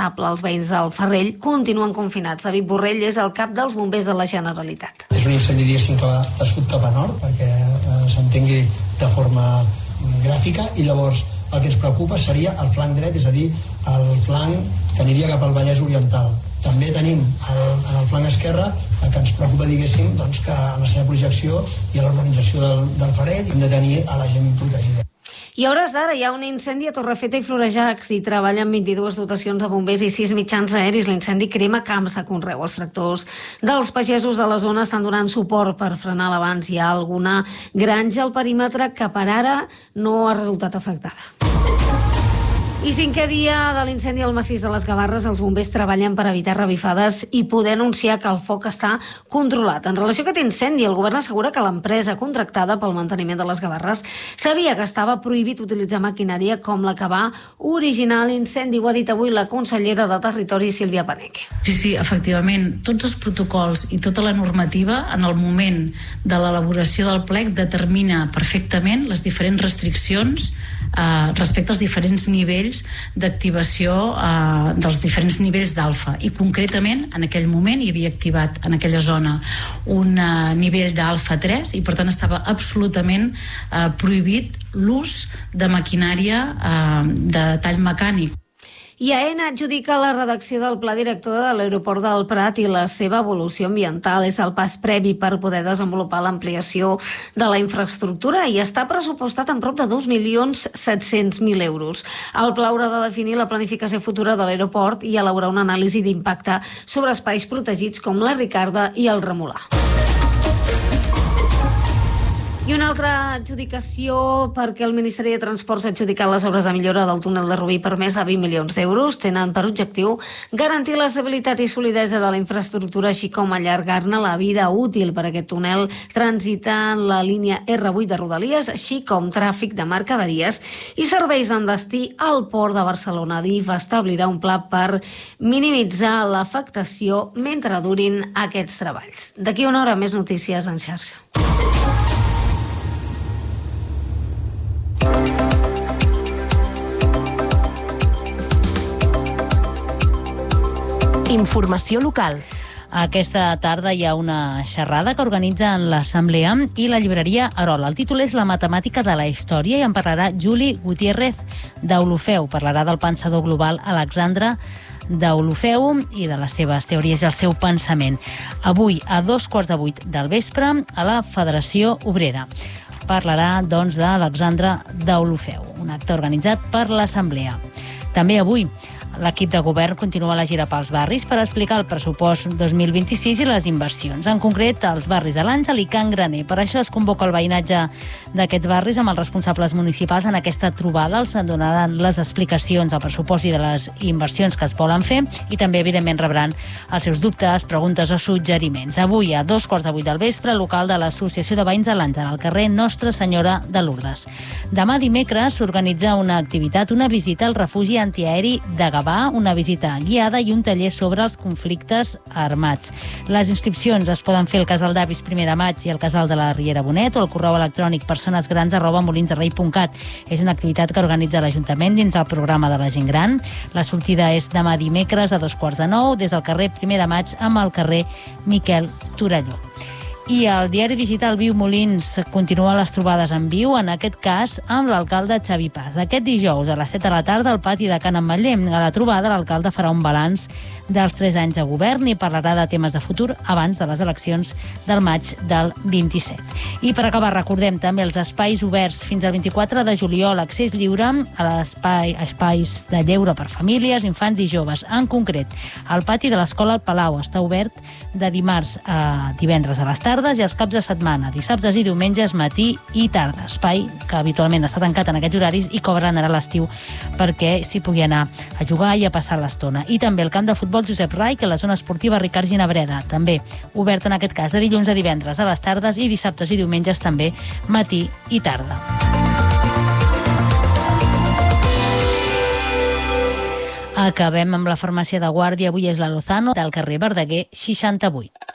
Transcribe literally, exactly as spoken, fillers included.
inestable. Els veïns del Ferrell continuen confinats. David Borrell és el cap dels bombers de la Generalitat. És un incendi, diguéssim, que va de sud cap a nord, perquè eh, s'entengui de forma gràfica, i llavors el que ens preocupa seria el flanc dret, és a dir, el flanc que aniria cap al Vallès Oriental. També tenim el, en el flanc esquerre el que ens preocupa, diguéssim, doncs, que a la seva projecció i a l'organització del, del Ferrell hem de tenir a la gent protegida. I a hores d'ara hi ha un incendi a Torrefeta i Florejacs. Hi treballen vint-i-dues dotacions de bombers i sis mitjans aeris. L'incendi crema camps de conreu. Els tractors dels pagesos de la zona estan donant suport per frenar l'avanç. Hi ha alguna granja al perímetre que per ara no ha resultat afectada. I cinquè dia de l'incendi al massís de les Gavarres, els bombers treballen per evitar revifades i poder anunciar que el foc està controlat. En relació a aquest incendi, el govern assegura que l'empresa contractada pel manteniment de les Gavarres sabia que estava prohibit utilitzar maquinària com la que va originar l'incendi. Ho ha dit avui la consellera de Territori, Sílvia Paneque. Sí, sí, efectivament, tots els protocols i tota la normativa en el moment de l'elaboració del plec determina perfectament les diferents restriccions eh, respecte als diferents nivells d'activació eh, dels diferents nivells d'alfa, i concretament en aquell moment hi havia activat en aquella zona un eh, nivell d'alfa tres, i per tant estava absolutament eh, prohibit l'ús de maquinària eh, de tall mecànic. I AENA adjudica la redacció del Pla Director de l'Aeroport del Prat i la seva evolució ambiental. És el pas previ per poder desenvolupar l'ampliació de la infraestructura i està pressupostat en prop de dos milions set-cents mil euros. El pla haurà de definir la planificació futura de l'aeroport i elaborar una anàlisi d'impacte sobre espais protegits com la Ricarda i el Remolà. I una altra adjudicació perquè el Ministeri de Transports ha adjudicat les obres de millora del túnel de Rubí per més de vint milions d'euros. Tenen per objectiu garantir l'estabilitat i solidesa de la infraestructura, així com allargar-ne la vida útil. Per aquest túnel transiten la línia erre vuit de Rodalies, així com tràfic de mercaderies i serveis d'en destí al Port de Barcelona. DIF establirà un pla per minimitzar l'afectació mentre durin aquests treballs. D'aquí una hora més notícies en xarxa. Informació local. Aquesta tarda hi ha una xerrada que organitzen l'Assemblea i la llibreria Arola. El títol és La matemàtica de la història i en parlarà Juli Gutiérrez d'Olofeu. Parlarà del pensador global Alexandre d'Olofeu i de les seves teories i el seu pensament. Avui, a dos quarts de vuit del vespre, a la Federació Obrera. Parlarà, doncs, d'Alexandre d'Olofeu, un acte organitzat per l'Assemblea. També avui, l'equip de govern continua la gira pels barris per explicar el pressupost dos mil vint-i-sis i les inversions, en concret els barris de l'Àngel i Can Graner. Per això es convoca el veïnatge d'aquests barris amb els responsables municipals. En aquesta trobada els donaran les explicacions del pressupost i de les inversions que es volen fer i també, evidentment, rebran els seus dubtes, preguntes o suggeriments. Avui, a dos quarts de vuit del vespre, local de l'Associació de Veïns de l'Àngel, al carrer Nostra Senyora de Lourdes. Demà dimecres s'organitza una activitat, una visita al refugi antiaeri de Gavà, una visita guiada i un taller sobre els conflictes armats. Les inscripcions es poden fer al Casal d'Avis primer de maig i al Casal de la Riera Bonet o al correu electrònic personesgrans arroba molinsderrei.cat. És una activitat que organitza l'Ajuntament dins del programa de la gent gran. La sortida és demà dimecres a dos quarts de nou des del carrer primer de maig amb el carrer Miquel Torelló. I el diari digital Viu Molins continua les trobades en viu, en aquest cas amb l'alcalde Xavi Paz. Aquest dijous a les set de la tarda al pati de Can Ametller. A la trobada l'alcalde farà un balanç dels tres anys de govern i parlarà de temes de futur abans de les eleccions del maig del vint-i-set. I per acabar recordem també els espais oberts fins al vint-i-quatre de juliol, accés lliure a l'espai, espais de lleure per famílies, infants i joves. En concret, el pati de l'Escola al Palau està obert de dimarts a divendres a les tardes i els caps de setmana, dissabtes i diumenges, matí i tarda. Espai que habitualment està tancat en aquests horaris i que obren ara a l'estiu perquè s'hi pugui anar a jugar i a passar l'estona. I també el camp de futbol Josep Rai, que la zona esportiva Ricard Ginabreda, també obert en aquest cas de dilluns a divendres a les tardes i dissabtes i diumenges també matí i tarda. Acabem amb la farmàcia de Guàrdia. Avui és la Lozano, del carrer Verdaguer seixanta-vuit.